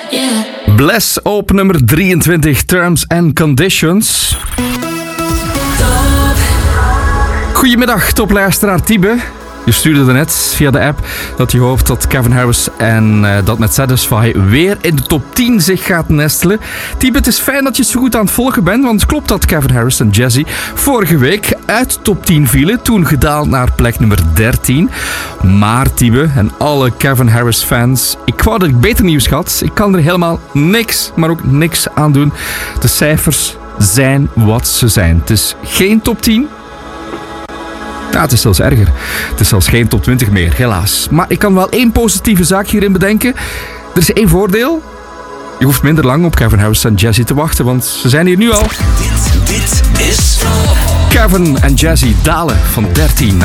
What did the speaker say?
Bless op nummer 23, Terms and Conditions. Goedemiddag, topluisteraar Tibe. Je stuurde net via de app dat je hoopt dat Calvin Harris en dat met Satisfy weer in de top 10 zich gaat nestelen. Tibe, het is fijn dat je zo goed aan het volgen bent, want het klopt dat Calvin Harris en Jazzy vorige week uit top 10 vielen, toen gedaald naar plek nummer 13. Maar Tibe en alle Calvin Harris fans, ik wou dat ik beter nieuws had. Ik kan er helemaal niks, maar ook niks aan doen. De cijfers zijn wat ze zijn. Het is geen top 10. Ja, het is zelfs erger. Het is zelfs geen top 20 meer, helaas. Maar ik kan wel één positieve zaak hierin bedenken. Er is één voordeel. Je hoeft minder lang op Calvin Harris en Jazzy te wachten, want ze zijn hier nu al. Dit is Calvin en Jazzy dalen van 13 naar